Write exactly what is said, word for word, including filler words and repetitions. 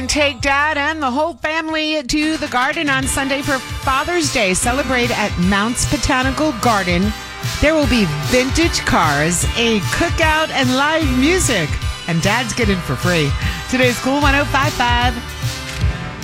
Take Dad and the whole family to the garden on Sunday for Father's Day. Celebrate at Mounts Botanical Garden. There will be vintage cars, a cookout, and live music. And Dad's getting for free. Today's Cool one oh five point five.